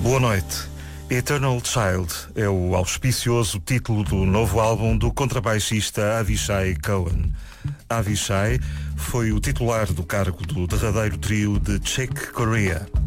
Boa noite. Eternal Child é o auspicioso título do novo álbum do contrabaixista Avishai Cohen. Avishai foi o titular do cargo do derradeiro trio de Chick Corea.